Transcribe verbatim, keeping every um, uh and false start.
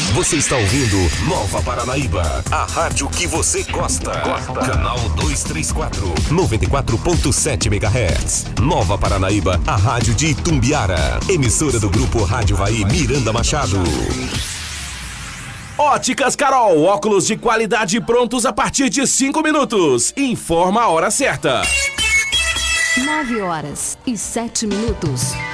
Você está ouvindo Nova Paranaíba, a rádio que você gosta. Gosta. Canal duzentos e trinta e quatro, noventa e quatro ponto sete megahertz. Nova Paranaíba, a rádio de Itumbiara. Emissora do Grupo Rádio Vai Miranda Machado. Óticas Carol, óculos de qualidade prontos a partir de cinco minutos. Informa a hora certa. nove horas e sete minutos.